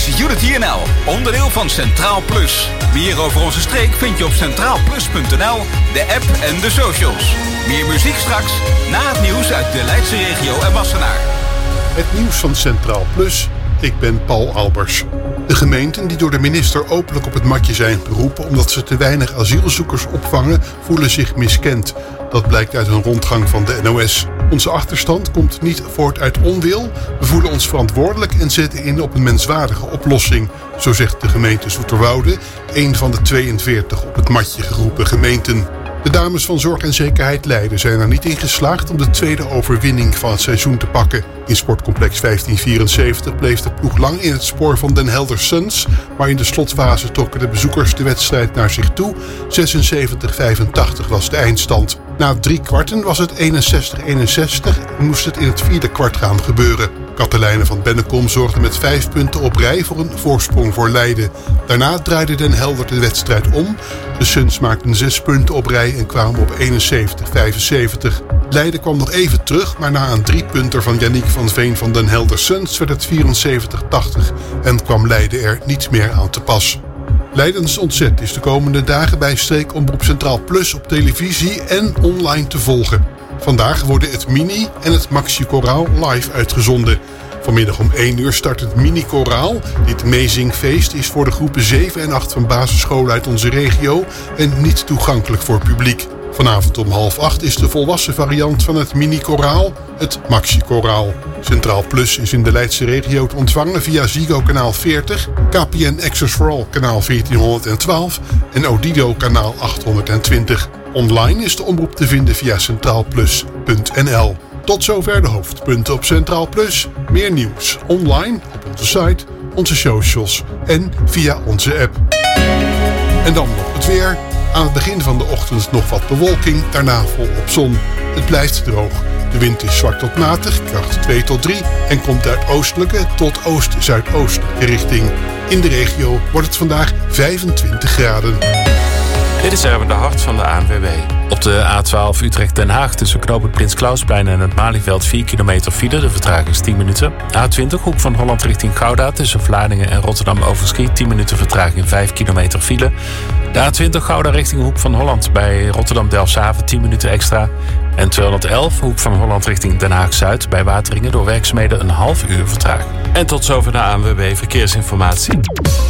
is Unity NL, onderdeel van Centraal Plus. Meer over onze streek vind je op centraalplus.nl, de app en de socials. Meer muziek straks, na het nieuws uit de Leidse regio en Wassenaar. Het nieuws van Centraal Plus. Ik ben Paul Albers. De gemeenten die door de minister openlijk op het matje zijn geroepen omdat ze te weinig asielzoekers opvangen, voelen zich miskend. Dat blijkt uit een rondgang van de NOS. Onze achterstand komt niet voort uit onwil. We voelen ons verantwoordelijk en zetten in op een menswaardige oplossing. Zo zegt de gemeente Zoeterwoude, een van de 42 op het matje geroepen gemeenten. De dames van Zorg en Zekerheid Leiden zijn er niet in geslaagd om de tweede overwinning van het seizoen te pakken. In sportcomplex 1574 bleef de ploeg lang in het spoor van Den Helder Suns, maar in de slotfase trokken de bezoekers de wedstrijd naar zich toe. 76-85 was de eindstand. Na 3 kwarten was het 61-61 en moest het in het 4e kwart gaan gebeuren. Katelijne van Bennekom zorgde met 5 punten op rij voor een voorsprong voor Leiden. Daarna draaide Den Helder de wedstrijd om. De Suns maakten 6 punten op rij en kwamen op 71-75. Leiden kwam nog even terug, maar na een 3-punter van Yannick van Veen van Den Helder Suns werd het 74-80 en kwam Leiden er niet meer aan te pas. Leidens ontzet is de komende dagen bij Streekomroep Centraal Plus op televisie en online te volgen. Vandaag worden het Mini en het Maxi Koraal live uitgezonden. Vanmiddag om 1 uur start het Mini Koraal. Dit meezingfeest is voor de groepen 7 en 8 van basisscholen uit onze regio en niet toegankelijk voor publiek. Vanavond om 7:30 is de volwassen variant van het Mini Koraal, het Maxi Koraal. Centraal Plus is in de Leidse regio te ontvangen via Ziggo kanaal 40, KPN Access for All kanaal 1412 en Odido kanaal 820. Online is de omroep te vinden via centraalplus.nl. Tot zover de hoofdpunten op Centraal Plus. Meer nieuws online op onze site, onze socials en via onze app. En dan nog het weer. Aan het begin van de ochtend nog wat bewolking, daarna volop zon. Het blijft droog. De wind is zwak tot matig, kracht 2 tot 3 en komt uit oostelijke tot oost-zuidoostelijke richting. In de regio wordt het vandaag 25 graden. Dit is Erwin de Hart van de ANWB. Op de A12 Utrecht-Den Haag tussen knooppunt Prins Clausplein en het Malieveld 4 kilometer file. De vertraging is 10 minuten. A20 Hoek van Holland richting Gouda tussen Vlaardingen en Rotterdam-Overschie 10 minuten vertraging 5 kilometer file. De A20 Gouda richting Hoek van Holland bij Rotterdam-Delfshaven 10 minuten extra. En 211 Hoek van Holland richting Den Haag-Zuid bij Wateringen door werkzaamheden een half uur vertraging. En tot zover de ANWB Verkeersinformatie.